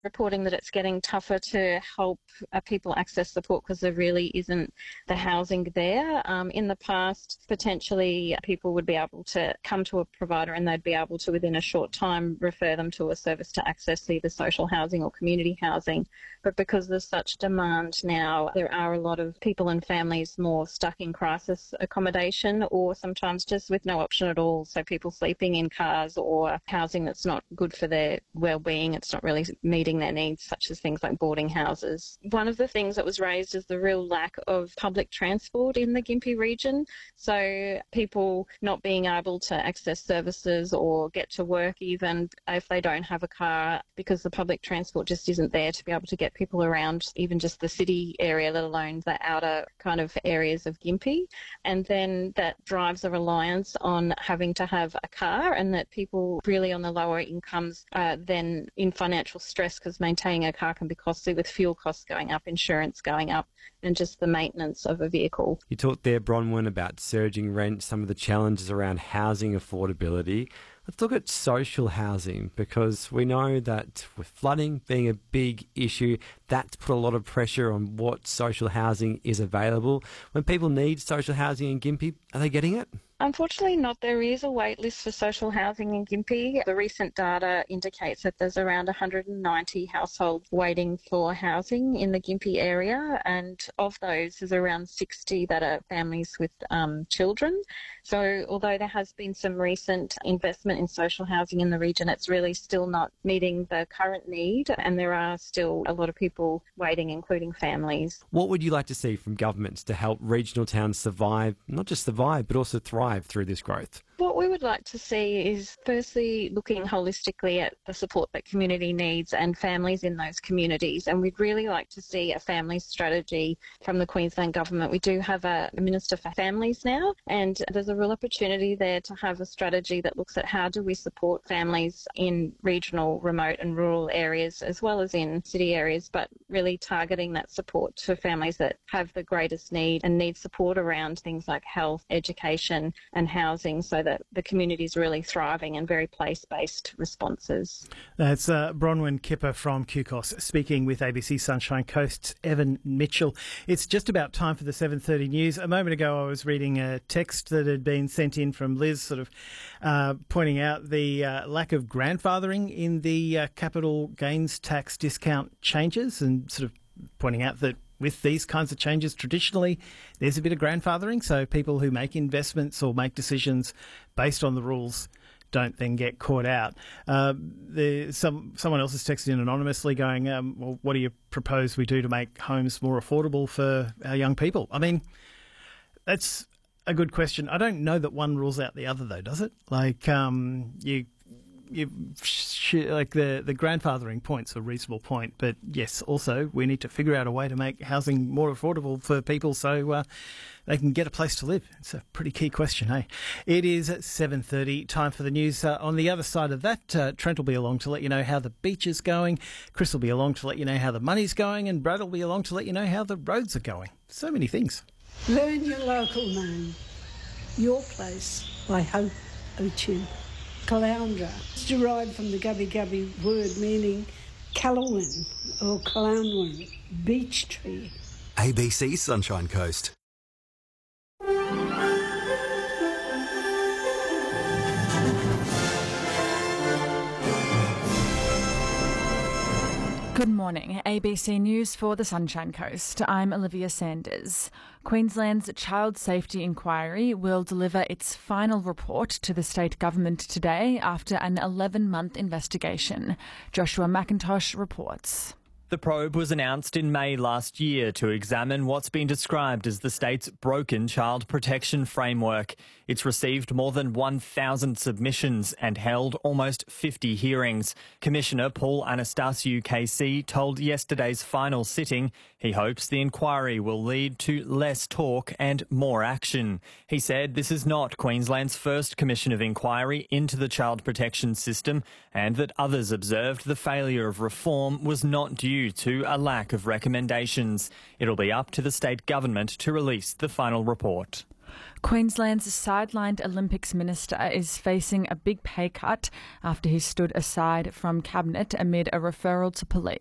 reporting that it's getting tougher to help people access support because there really isn't the housing there. In the past, potentially people would be able to come to a provider and they'd be able to, within a short time, refer them to a service to access either social housing or community housing. But because there's such demand now, there are a lot of people and families more stuck in crisis accommodation or sometimes just with no option at all. So people sleeping in cars or housing that's not good for their well-being. It's not really meeting their needs, such as things like boarding houses. One of the things that was raised is the real lack of public transport in the Gympie region. So people not being able to access services or get to work even if they don't have a car because the public transport just isn't there to be able to get people around even just the city area, let alone the outer kind of areas of Gympie. And then that drives a reliance on having to have a car, and that people really on the lower incomes are then in financial stress because maintaining a car can be costly with fuel costs going up, insurance going up, and just the maintenance of a vehicle. You talked there, Bronwyn, about surging rent, some of the challenges around housing affordability. Let's look at social housing, because we know that with flooding being a big issue, that's put a lot of pressure on what social housing is available. When people need social housing in Gympie, are they getting it? Unfortunately not. There is a wait list for social housing in Gympie. The recent data indicates that there's around 190 households waiting for housing in the Gympie area, and of those, there's around 60 that are families with children. So although there has been some recent investment in social housing in the region, it's really still not meeting the current need, and there are still a lot of people waiting, including families. What would you like to see from governments to help regional towns survive, not just survive, but also thrive through this growth? What we would like to see is firstly looking holistically at the support that community needs and families in those communities, and we'd really like to see a family strategy from the Queensland Government. We do have a Minister for Families now, and there's a real opportunity there to have a strategy that looks at how do we support families in regional, remote and rural areas as well as in city areas, but really targeting that support to families that have the greatest need and need support around things like health, education and housing, so that the community is really thriving and very place-based responses. That's Bronwyn Kipper from QCOS speaking with ABC Sunshine Coast's Evan Mitchell. It's just about time for the 7:30 news. A moment ago I was reading a text that had been sent in from Liz sort of pointing out the lack of grandfathering in the capital gains tax discount changes, and sort of pointing out that with these kinds of changes, traditionally, there's a bit of grandfathering, so people who make investments or make decisions based on the rules don't then get caught out. Someone else has texted in anonymously going, well, what do you propose we do to make homes more affordable for our young people? I mean, that's a good question. I don't know that one rules out the other, though, does it? Like, like the grandfathering point's a reasonable point, but yes, also we need to figure out a way to make housing more affordable for people so they can get a place to live. It's a pretty key question, hey? It is 7:30, time for the news. On the other side of that, Trent will be along to let you know how the beach is going, Chris will be along to let you know how the money's going, and Brad will be along to let you know how the roads are going. So many things. Learn your local name. Your Place by Hope O'Chew. Caloundra. It's derived from the Gubbi Gubbi word meaning Calawin or Caloundwin, beech tree. ABC Sunshine Coast. Good morning. ABC News for the Sunshine Coast. I'm Olivia Sanders. Queensland's Child Safety Inquiry will deliver its final report to the state government today after an 11-month investigation. Joshua McIntosh reports. The probe was announced in May last year to examine what's been described as the state's broken child protection framework. It's received more than 1,000 submissions and held almost 50 hearings. Commissioner Paul Anastasiou KC told yesterday's final sitting he hopes the inquiry will lead to less talk and more action. He said this is not Queensland's first commission of inquiry into the child protection system, and that others observed the failure of reform was not due to a lack of recommendations. It'll be up to the state government to release the final report. Queensland's sidelined Olympics minister is facing a big pay cut after he stood aside from cabinet amid a referral to police.